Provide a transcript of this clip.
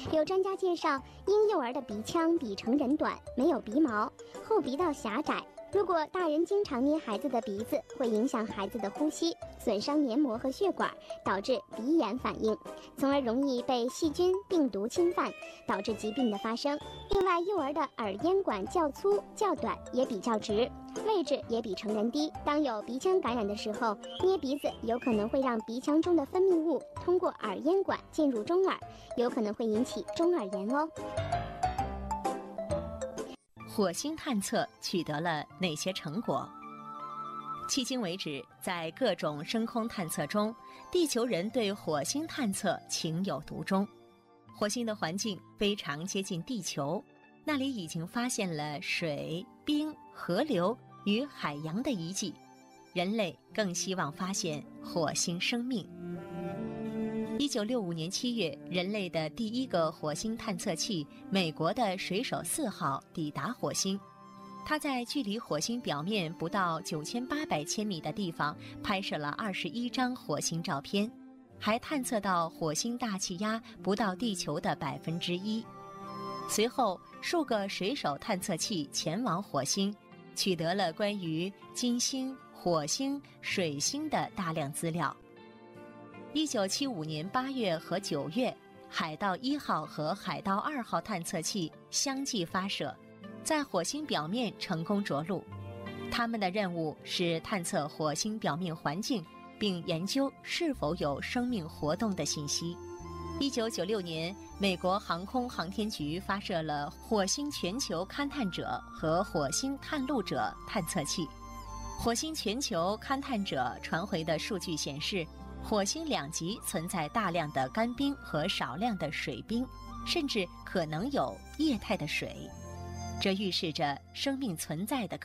有专家介绍，婴幼儿的鼻腔比成人短，没有鼻毛，后鼻道狭窄。如果大人经常捏孩子的鼻子，会影响孩子的呼吸，损伤黏膜和血管，导致鼻炎反应，从而容易被细菌、病毒侵犯，导致疾病的发生。另外，幼儿的耳咽管较粗、较短，也比较直，位置也比成人低。当有鼻腔感染的时候，捏鼻子有可能会让鼻腔中的分泌物通过耳咽管进入中耳，有可能会引起中耳炎哦。 火星探测取得了哪些成果？迄今为止，在各种深空探测中，地球人对火星探测情有独钟。火星的环境非常接近地球，那里已经发现了水、冰、河流与海洋的遗迹，人类更希望发现火星生命。1965年7月，人类的第一个火星探测器美国的水手4号抵达火星。它在距离火星表面不到9800千米的地方拍摄了21张火星照片，还探测到火星大气压不到地球的1%。随后，数个水手探测器前往火星，取得了关于金星、火星、水星的大量资料。1975年8月和9月，海盗1号和海盗2号探测器相继发射，在火星表面成功着陆。他们的任务是探测火星表面环境，并研究是否有生命活动的信息。1996年，美国航空航天局发射了火星全球勘探者和火星探路者探测器。火星全球勘探者传回的数据显示，火星2极存在大量的干冰和少量的水冰，甚至可能有液态的水，这预示着生命存在的